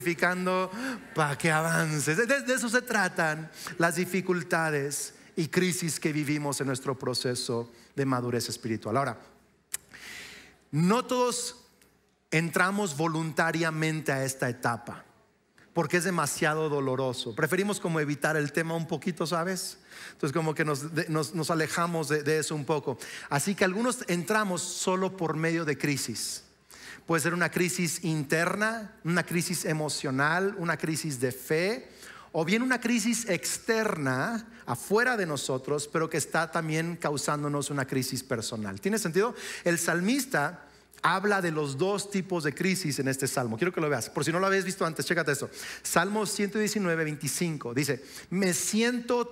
para que avances. De eso se tratan las dificultades y crisis que vivimos en nuestro proceso de madurez espiritual. Ahora, no todos entramos voluntariamente a esta etapa porque es demasiado doloroso. Preferimos como evitar el tema un poquito, ¿sabes? Entonces como que nos alejamos de eso un poco. Así que algunos entramos solo por medio de crisis. Puede ser una crisis interna, una crisis emocional, una crisis de fe, o bien una crisis externa afuera de nosotros, pero que está también causándonos una crisis personal. ¿Tiene sentido? El salmista habla de los dos tipos de crisis en este salmo. Quiero que lo veas, por si no lo habías visto antes, chécate esto. Salmo 119, 25 dice: me siento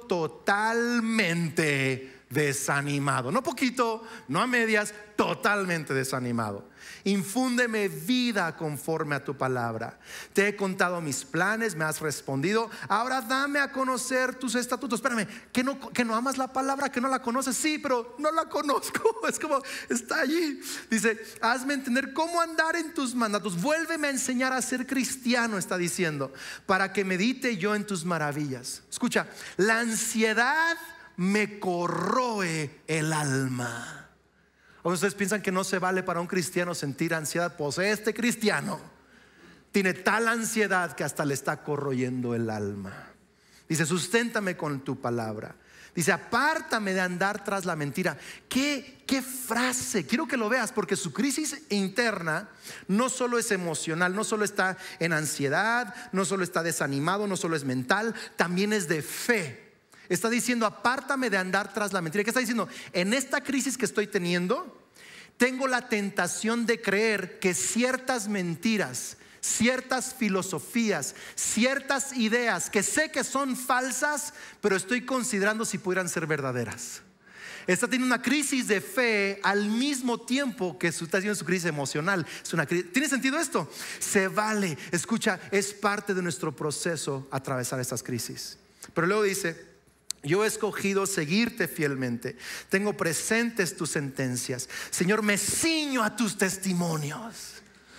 totalmente desanimado. No poquito, no a medias, totalmente desanimado. Infúndeme vida conforme a tu palabra. Te he contado mis planes, me has respondido. Ahora dame a conocer tus estatutos. Espérame, que no amas la palabra, que no la conoces. Sí, pero no la conozco. Es como, está allí. Dice: hazme entender cómo andar en tus mandatos. Vuélveme a enseñar a ser cristiano, está diciendo, para que medite yo en tus maravillas. Escucha, la ansiedad me corroe el alma. Ustedes piensan que no se vale para un cristiano sentir ansiedad. Pues este cristiano tiene tal ansiedad que hasta le está corroyendo el alma. Dice: susténtame con tu palabra. Dice: apártame de andar tras la mentira. ¿Qué frase? Quiero que lo veas, porque su crisis interna no solo es emocional, no solo está en ansiedad, no solo está desanimado, no solo es mental, también es de fe. Está diciendo: apártame de andar tras la mentira. ¿Qué está diciendo? En esta crisis que estoy teniendo, tengo la tentación de creer que ciertas mentiras, ciertas filosofías, ciertas ideas que sé que son falsas, pero estoy considerando si pudieran ser verdaderas. Está teniendo una crisis de fe al mismo tiempo que está teniendo su crisis emocional. ¿Tiene sentido esto? Se vale. Escucha, es parte de nuestro proceso atravesar estas crisis. Pero luego dice: yo he escogido seguirte fielmente. Tengo presentes tus sentencias. Señor, me ciño a tus testimonios.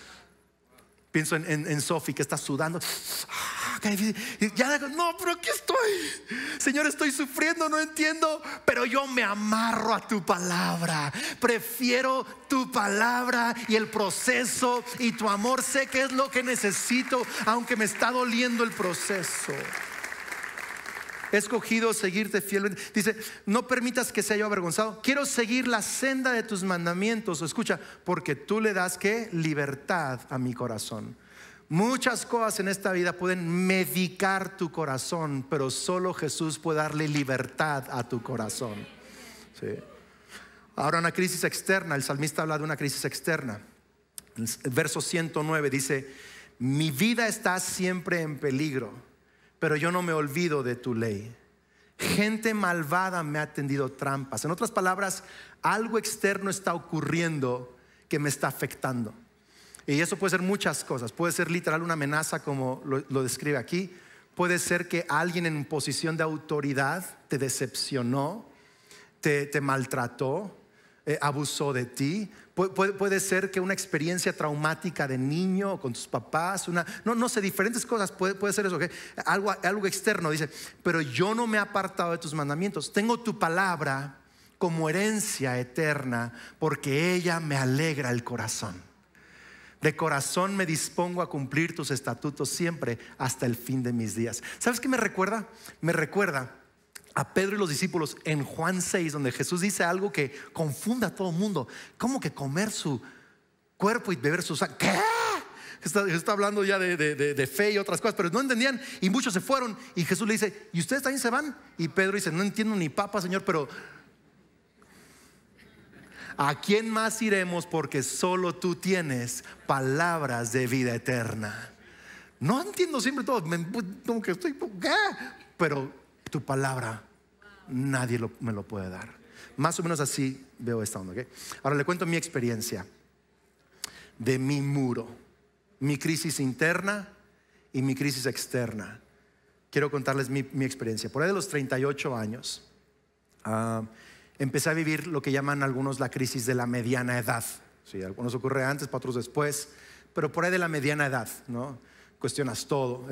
Pienso en Sophie, que está sudando. No, pero aquí estoy. Señor, estoy sufriendo, no entiendo, pero yo me amarro a tu palabra. Prefiero tu palabra y el proceso y tu amor. Sé que es lo que necesito, aunque me está doliendo el proceso. He escogido seguirte fielmente. Dice: no permitas que sea yo avergonzado. Quiero seguir la senda de tus mandamientos. Escucha, porque tú le das ¿qué? Libertad a mi corazón. Muchas cosas en esta vida pueden medicar tu corazón, pero solo Jesús puede darle libertad a tu corazón. Sí. Ahora, una crisis externa. El salmista habla de una crisis externa. El verso 109 dice: mi vida está siempre en peligro, pero yo no me olvido de tu ley. Gente malvada me ha tendido trampas. En otras palabras, algo externo está ocurriendo que me está afectando. Y eso puede ser muchas cosas. Puede ser literal una amenaza, como lo describe aquí. Puede ser que alguien en posición de autoridad te decepcionó, te maltrató, abusó de ti. Puede ser que una experiencia traumática de niño con tus papás, no sé, diferentes cosas. Puede ser eso, ¿okay? Algo externo. Dice: pero yo no me he apartado de tus mandamientos. Tengo tu palabra como herencia eterna, porque ella me alegra el corazón. De corazón me dispongo a cumplir tus estatutos siempre, hasta el fin de mis días. ¿Sabes qué me recuerda? Me recuerda a Pedro y los discípulos en Juan 6, donde Jesús dice algo que confunde a todo el mundo. ¿Cómo que comer su cuerpo y beber su sangre? ¿Qué? Está hablando ya de fe y otras cosas, pero no entendían, y muchos se fueron. Y Jesús le dice: ¿y ustedes también se van? Y Pedro dice: no entiendo ni papa, Señor, pero ¿a quién más iremos? Porque solo tú tienes palabras de vida eterna. No entiendo siempre todo, como que estoy, ¿qué? Pero tu palabra nadie me lo puede dar. Más o menos así veo esta onda, ¿okay? Ahora le cuento mi experiencia de mi muro, mi crisis interna y mi crisis externa. Quiero contarles mi experiencia. Por ahí de los 38 años empecé a vivir lo que llaman algunos la crisis de la mediana edad. Sí, algunos ocurre antes, para otros después, pero por ahí de la mediana edad, ¿no? cuestionas todo.